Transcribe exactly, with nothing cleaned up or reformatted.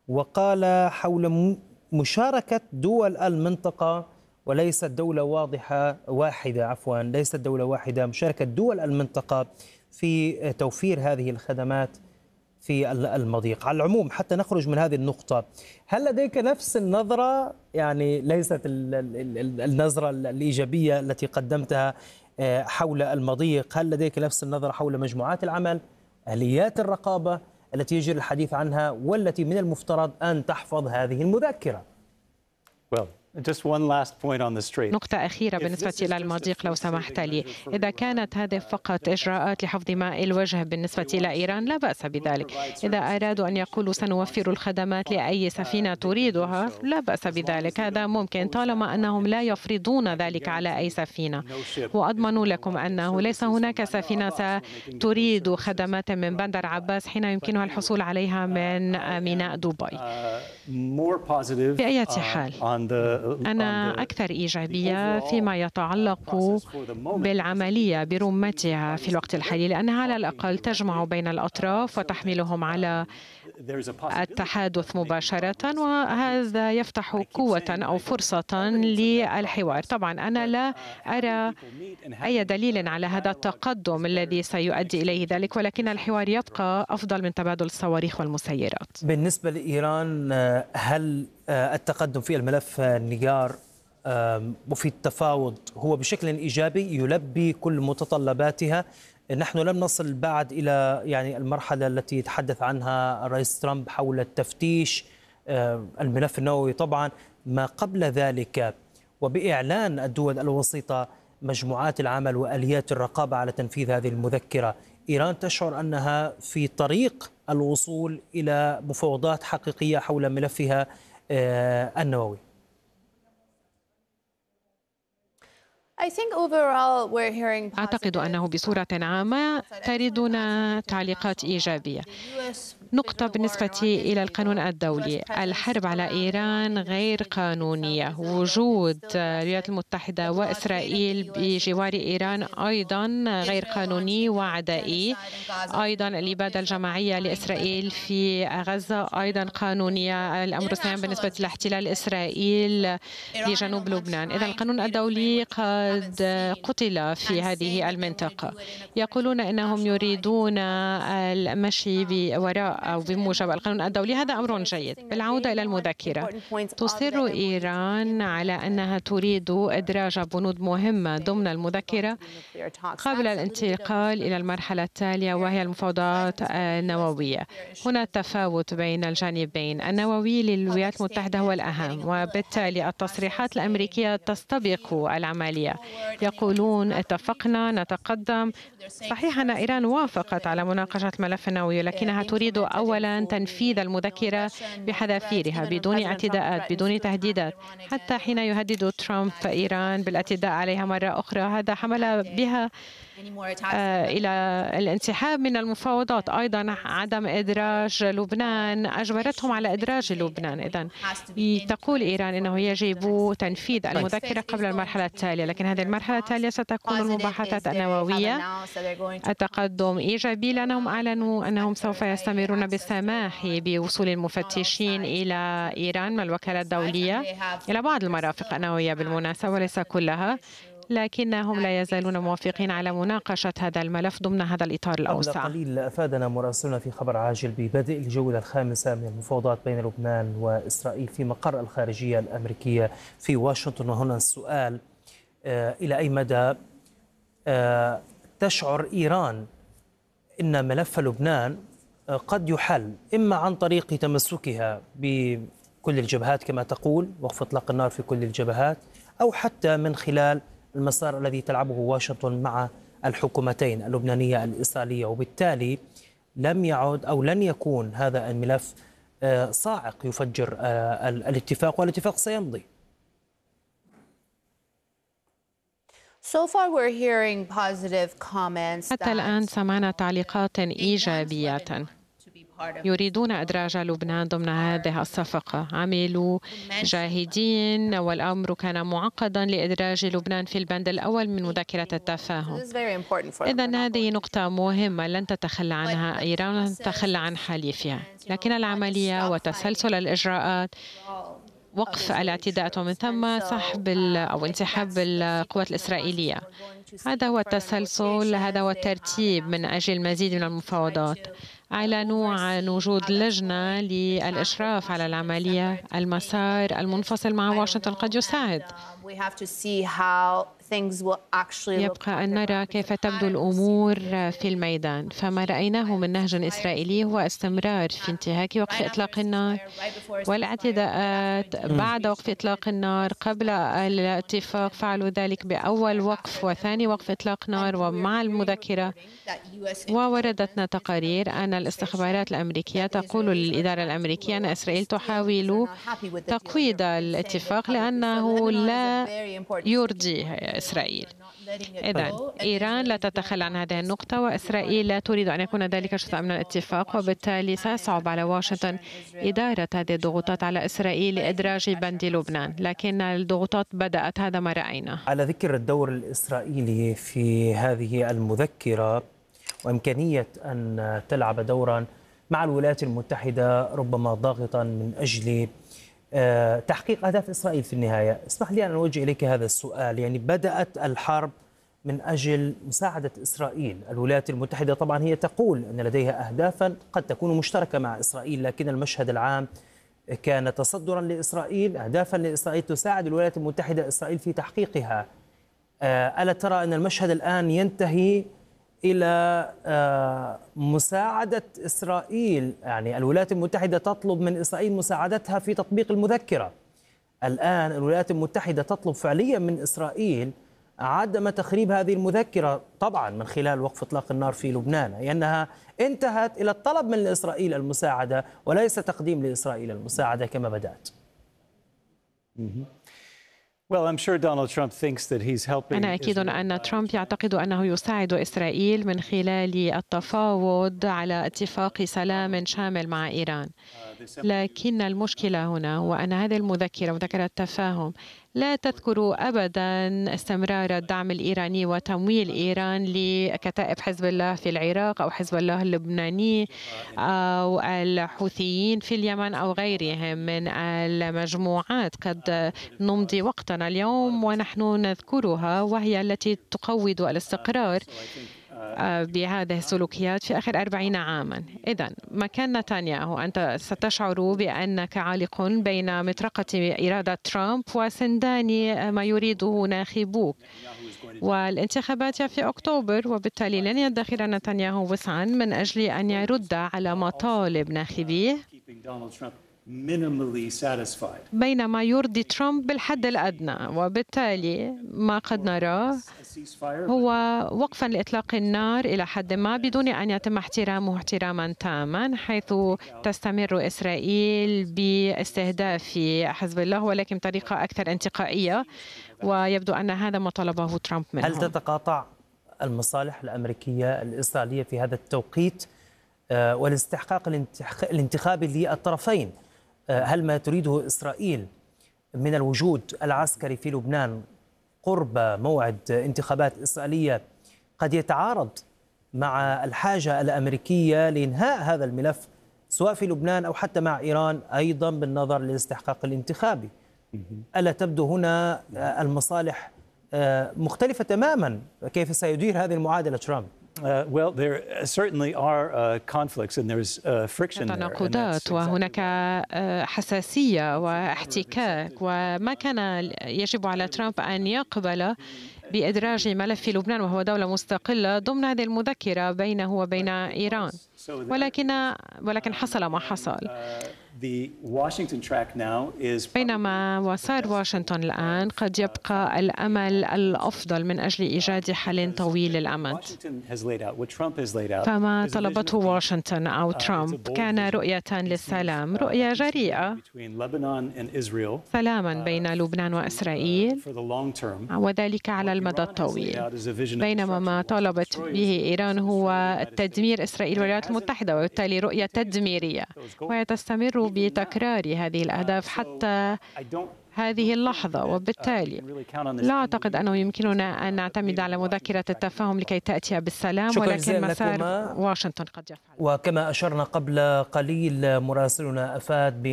وقال حول مشاركة دول المنطقة وليست دولة واضحة واحدة عفوا ليست دولة واحدة مشاركة دول المنطقة في توفير هذه الخدمات في المضيق. على العموم حتى نخرج من هذه النقطة، هل لديك نفس النظرة، يعني ليست النظرة الإيجابية التي قدمتها حول المضيق، هل لديك نفس النظرة حول مجموعات العمل، آليات الرقابة التي يجري الحديث عنها والتي من المفترض أن تحفظ هذه المذكرة؟ Well, just one last point on the strait. نقطة أخيرة بالنسبة إلى المضيق لو سمحت لي، إذا كانت هذه فقط إجراءات لحفظ ماء الوجه بالنسبة إلى إيران لا بأس بذلك. إذا أرادوا أن يقولوا سنوفر الخدمات لأي سفينة تريدها لا بأس بذلك، هذا ممكن طالما أنهم لا يفرضون ذلك على أي سفينة. وأضمن لكم أنه ليس هناك سفينة ستريد خدمات من بندر عباس حين يمكنها الحصول عليها من ميناء دبي. بأية حال أنا أكثر إيجابية فيما يتعلق بالعملية برمتها في الوقت الحالي، لأنها على الأقل تجمع بين الأطراف وتحملهم على التحادث مباشرة، وهذا يفتح قوة أو فرصة للحوار. طبعا أنا لا أرى أي دليل على هذا التقدم الذي سيؤدي إليه ذلك، ولكن الحوار يبقى أفضل من تبادل الصواريخ والمسيرات. بالنسبة لإيران، هل التقدم في الملف النيجار وفي التفاوض هو بشكل إيجابي يلبي كل متطلباتها؟ نحن لم نصل بعد إلى يعني المرحلة التي يتحدث عنها الرئيس ترامب حول التفتيش الملف النووي، طبعا ما قبل ذلك وبإعلان الدول الوسيطة مجموعات العمل وآليات الرقابة على تنفيذ هذه المذكرة، إيران تشعر أنها في طريق الوصول إلى مفاوضات حقيقية حول ملفها النووي. أعتقد أنه بصورة عامة تردون تعليقات إيجابية. نقطة بالنسبة إلى القانون الدولي، الحرب على إيران غير قانونية، وجود الولايات المتحدة وإسرائيل بجوار إيران أيضا غير قانوني وعدائي. أيضا الإبادة الجماعية لإسرائيل في غزة أيضا قانونية. الأمر الثاني بالنسبة لاحتلال إسرائيل لجنوب لبنان. إذا القانون الدولي قد قتل في هذه المنطقة. يقولون أنهم يريدون المشي بوراء أو بموجب القانون الدولي، هذا أمر جيد. بالعودة إلى المذكرة، تصر إيران على أنها تريد إدراج بنود مهمة ضمن المذكرة قبل الانتقال إلى المرحلة التالية وهي المفاوضات النووية. هنا التفاوت بين الجانبين، النووي للولايات المتحدة هو الأهم، وبالتالي التصريحات الأمريكية تستبق العملية. يقولون اتفقنا نتقدم. صحيح أن إيران وافقت على مناقشة الملف النووي، لكنها تريد أولا تنفيذ المذكرة بحذافيرها بدون اعتداءات بدون تهديدات. حتى حين يهدد ترامب إيران بالاعتداء عليها مرة أخرى، هذا حمل بها إلى الانسحاب من المفاوضات. أيضا عدم إدراج لبنان أجبرتهم على إدراج لبنان. إذن تقول إيران أنه يجب تنفيذ المذكرة قبل المرحلة التالية، لكن هذه المرحلة التالية ستكون المباحثات النووية. التقدم إيجابي لأنهم أعلنوا أنهم سوف يستمرون بالسماح بوصول المفتشين إلى إيران من الوكالة الدولية إلى بعض المرافق النووية بالمناسبة وليس كلها، لكنهم لا يزالون موافقين على مناقشة هذا الملف ضمن هذا الإطار الأوسع. قبل قليل أفادنا مراسلنا في خبر عاجل ببدء الجولة الخامسة من المفاوضات بين لبنان وإسرائيل في مقر الخارجية الأمريكية في واشنطن. وهنا السؤال، إلى أي مدى تشعر إيران أن ملف لبنان قد يحل إما عن طريق تمسكها بكل الجبهات كما تقول، وقف إطلاق النار في كل الجبهات، أو حتى من خلال المسار الذي تلعبه واشنطن مع الحكومتين اللبنانية الإسرائيلية، وبالتالي لم يعد أو لن يكون هذا الملف صاعق يفجر الاتفاق، والاتفاق سيمضي. حتى الآن سمعنا تعليقات إيجابية يريدون إدراج لبنان ضمن هذه الصفقة. عملوا جاهدين والأمر كان معقدا لإدراج لبنان في البند الأول من مذكرة التفاهم. إذن هذه نقطة مهمة لن تتخلى عنها إيران ولن تتخلى عن حليفها، لكن العملية وتسلسل الإجراءات، وقف الاعتداءات ومن ثم سحب أو انسحاب القوات الإسرائيلية، هذا هو التسلسل، هذا هو الترتيب من أجل المزيد من المفاوضات. أعلنوا عن وجود لجنة للإشراف على العملية. المسار المنفصل مع واشنطن قد يساعد. يبقى أن نرى كيف تبدو الأمور في الميدان. فما رأيناه من نهج إسرائيلي هو استمرار في انتهاك وقف إطلاق النار والاعتداءات بعد وقف إطلاق النار. قبل الاتفاق فعلوا ذلك بأول وقف وثاني وقف إطلاق نار ومع المذكرة. ووردتنا تقارير أن الاستخبارات الأمريكية تقول للإدارة الأمريكية أن إسرائيل تحاول تقويض الاتفاق لأنه لا يرضي إسرائيل. إذن إيران لا تتخلى عن هذه النقطة وإسرائيل لا تريد أن يكون ذلك جزءا من الاتفاق، وبالتالي سيصعب على واشنطن إدارة هذه الضغوطات على إسرائيل لإدراج بند لبنان، لكن الضغوطات بدأت، هذا ما رأينا. على ذكر الدور الإسرائيلي في هذه المذكرة وإمكانية أن تلعب دورا مع الولايات المتحدة ربما ضاغطا من أجل تحقيق أهداف إسرائيل في النهاية، اسمح لي أن أوجه إليك هذا السؤال. يعني بدأت الحرب من أجل مساعدة إسرائيل. الولايات المتحدة طبعا هي تقول أن لديها أهدافا قد تكون مشتركة مع إسرائيل، لكن المشهد العام كان تصدرا لإسرائيل، أهدافا لإسرائيل تساعد الولايات المتحدة إسرائيل في تحقيقها. ألا ترى أن المشهد الآن ينتهي إلى مساعدة إسرائيل؟ يعني الولايات المتحدة تطلب من إسرائيل مساعدتها في تطبيق المذكرة. الآن الولايات المتحدة تطلب فعليا من إسرائيل عدم تخريب هذه المذكرة، طبعا من خلال وقف إطلاق النار في لبنان، لأنها انتهت إلى الطلب من إسرائيل المساعدة وليس تقديم لإسرائيل المساعدة كما بدأت. أنا أكيد أن ترامب يعتقد أنه يساعد إسرائيل من خلال التفاوض على اتفاق سلام شامل مع إيران، لكن المشكلة هنا وأن هذه المذكرة مذكرة التفاهم لا تذكر أبدا استمرار الدعم الإيراني وتمويل إيران لكتائب حزب الله في العراق أو حزب الله اللبناني أو الحوثيين في اليمن أو غيرهم من المجموعات. قد نمضي وقتنا اليوم ونحن نذكرها، وهي التي تقوض الاستقرار بهذه السلوكيات في آخر أربعين عاما. إذن مكان نتنياهو، أنت ستشعر بأنك عالق بين مطرقة إرادة ترامب وسندان ما يريده ناخبوك، والانتخابات في أكتوبر، وبالتالي لن يدخر نتنياهو وسعا من أجل أن يرد على مطالب ناخبيه بينما يرضي ترامب بالحد الأدنى. وبالتالي ما قد نراه هو وقفا لإطلاق النار إلى حد ما بدون أن يتم احترامه احتراما تاما، حيث تستمر إسرائيل باستهداف حزب الله ولكن بطريقة أكثر انتقائية، ويبدو أن هذا ما طلبه ترامب منهم. هل تتقاطع المصالح الأمريكية الإسرائيلية في هذا التوقيت والاستحقاق الانتخابي للطرفين؟ هل ما تريده إسرائيل من الوجود العسكري في لبنان قرب موعد انتخابات إسرائيلية قد يتعارض مع الحاجة الأمريكية لإنهاء هذا الملف سواء في لبنان أو حتى مع إيران أيضا بالنظر للاستحقاق الانتخابي؟ ألا تبدو هنا المصالح مختلفة تماما؟ كيف سيدير هذه المعادلة ترامب؟ Uh, well, there certainly are uh, conflicts and there's uh, friction there. تناقضات وهناك حساسية واحتكاك، وما كان يجب على ترامب أن يقبل بإدراج ملف لبنان وهو دولة مستقلة ضمن هذه المذكرة بينه وبين إيران، ولكن ولكن حصل ما حصل. The Washington track now is بينما وسار واشنطن الآن قد يبقى الأمل الأفضل من أجل إيجاد حل طويل الأمد. Washington has laid out, what Trump has laid out, فما is a vision طلبته of peace. واشنطن أو ترامب كان رؤية للسلام، رؤية جريئة، Between Lebanon and Israel سلاما بين لبنان وإسرائيل for the long term. وذلك على المدى Iran has laid الطويل. out is a vision of بينما ما destruction. طالبت به إيران هو تدمير إسرائيل والولايات المتحدة، وبالتالي رؤية تدميرية، وهي تستمر بتكرار هذه الأهداف حتى I don't هذه اللحظة. وبالتالي لا أعتقد أنه يمكننا أن نعتمد على مذكرة التفاهم لكي تأتي بالسلام، شكراً ولكن جزيلاً مسار لكما. واشنطن قد يفعل. وكما أشرنا قبل قليل مراسلنا أفاد